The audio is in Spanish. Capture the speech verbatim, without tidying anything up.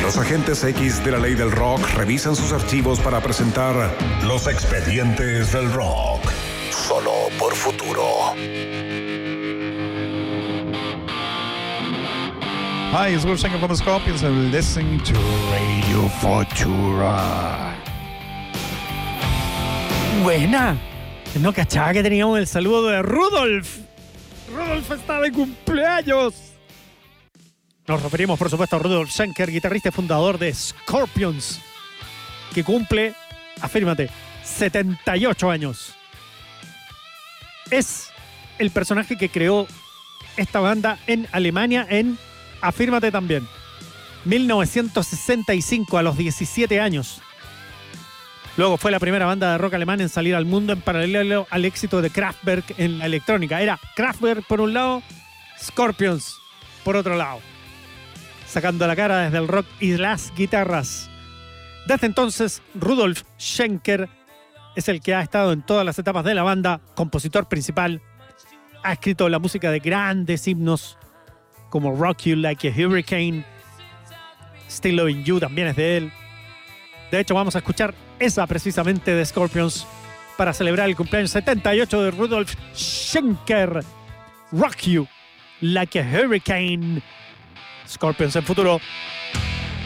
Los agentes X de la ley del rock revisan sus archivos para presentar Los Expedientes del Rock. Solo por Futuro. Hi, it's Will Schenker from the Scorpions and listening to Radio Futura. Buena. No cachaba que teníamos el saludo de Rudolf. Rudolf está de cumpleaños. Nos referimos, por supuesto, a Rudolf Schenker, guitarrista y fundador de Scorpions, que cumple, afírmate, setenta y ocho años. Es el personaje que creó esta banda en Alemania en, afírmate también, mil novecientos sesenta y cinco, a los diecisiete años. Luego fue la primera banda de rock alemán en salir al mundo en paralelo al éxito de Kraftwerk en la electrónica. Era Kraftwerk por un lado, Scorpions por otro lado, sacando la cara desde el rock y las guitarras. Desde entonces, Rudolf Schenker es el que ha estado en todas las etapas de la banda, compositor principal, ha escrito la música de grandes himnos como Rock You Like a Hurricane, Still Loving You también es de él. De hecho, vamos a escuchar esa precisamente de Scorpions para celebrar el cumpleaños setenta y ocho de Rudolf Schenker. Rock You Like a Hurricane. Scorpions en Futuro.